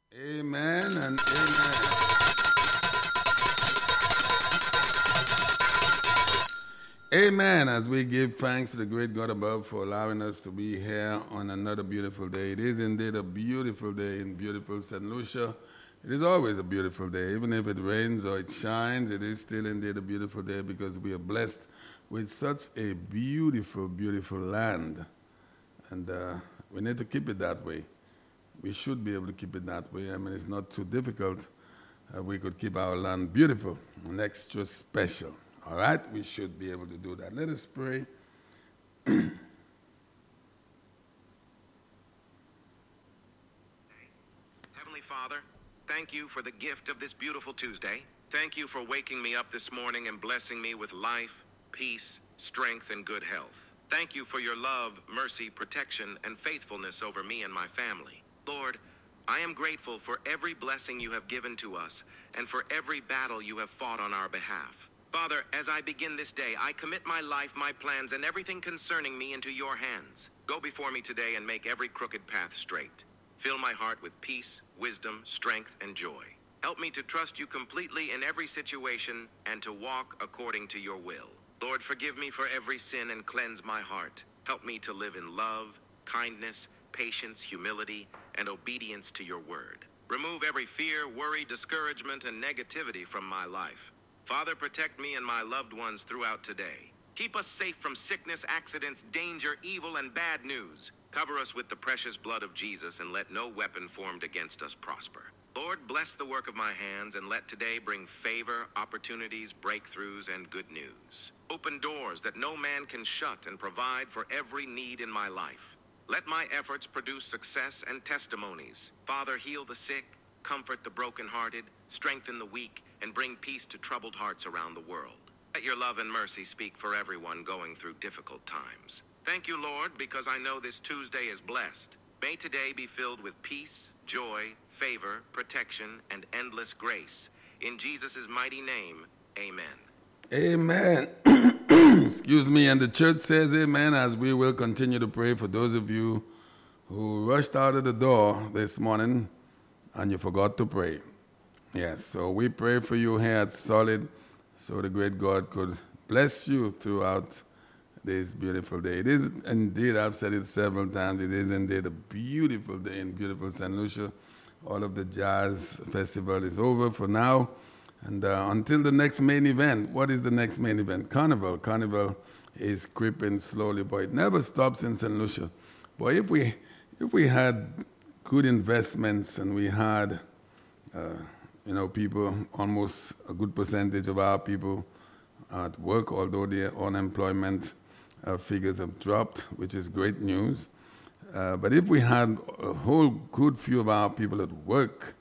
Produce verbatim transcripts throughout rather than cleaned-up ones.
Amen and amen. Amen. As we give thanks to the great God above for allowing us to be here on another beautiful day. It is indeed a beautiful day in beautiful Saint Lucia. It is always a beautiful day. Even if it rains or it shines, it is still indeed a beautiful day because we are blessed with such a beautiful, beautiful land. And uh, we need to keep it that way. We should be able to keep it that way. I mean, it's not too difficult. Uh, we could keep our land beautiful and extra special. All right? We should be able to do that. Let us pray. Heavenly Father, thank you for the gift of this beautiful Tuesday. Thank you for waking me up this morning and blessing me with life, peace, strength, and good health. Thank you for your love, mercy, protection, and faithfulness over me and my family. Lord, I am grateful for every blessing you have given to us and for every battle you have fought on our behalf. Father, as I begin this day, I commit my life, my plans, and everything concerning me into your hands. Go before me today and make every crooked path straight. Fill my heart with peace, wisdom, strength, and joy. Help me to trust you completely in every situation and to walk according to your will. Lord, forgive me for every sin and cleanse my heart. Help me to live in love, kindness, patience, humility, and obedience to your word. Remove every fear, worry, discouragement, and negativity from my life. Father, protect me and my loved ones throughout today. Keep us safe from sickness, accidents, danger, evil, and bad news. Cover us with the precious blood of Jesus and let no weapon formed against us prosper. Lord, bless the work of my hands and let today bring favor, opportunities, breakthroughs, and good news. Open doors that no man can shut and provide for every need in my life. Let my efforts produce success and testimonies. Father, heal the sick, comfort the brokenhearted, strengthen the weak, and bring peace to troubled hearts around the world. Let your love and mercy speak for everyone going through difficult times. Thank you, Lord, because I know this Tuesday is blessed. May today be filled with peace, joy, favor, protection, and endless grace. In Jesus' mighty name, amen. Amen. Excuse me. And the church says amen as we will continue to pray for those of you who rushed out of the door this morning and you forgot to pray. Yes, so we pray for you here at Solid so the great God could bless you throughout this beautiful day. It is indeed, I've said it several times, it is indeed a beautiful day in beautiful Saint Lucia. All of the jazz festival is over for now. And uh, until the next main event, what is the next main event? Carnival. Carnival is creeping slowly, but it never stops in Saint Lucia. But if we, if we had good investments and we had, uh, you know, people, almost a good percentage of our people at work, although their unemployment uh, figures have dropped, which is great news. Uh, but if we had a whole good few of our people at work,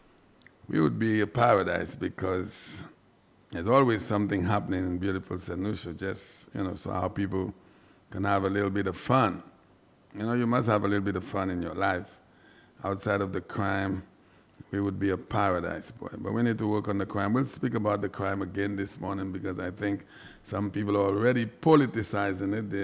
we would be a paradise because there's always something happening in beautiful Saint Lucia, just, you know, so our people can have a little bit of fun. You know, you must have a little bit of fun in your life. Outside of the crime, we would be a paradise, boy. But we need to work on the crime. We'll speak about the crime again this morning because I think some people are already politicizing it. They